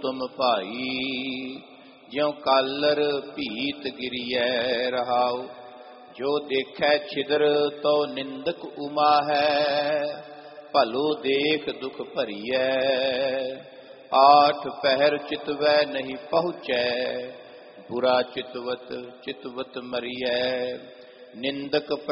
तुम भाई, ज्यों कालर भीत गिरियै रहाओ। जो देखै छिद्र तो निंदक उमा है, भलो देख दुख भरियै। आठ पहर चितवै नहीं पहुँचै, बुरा चितवत चितवत मरियै। निंदक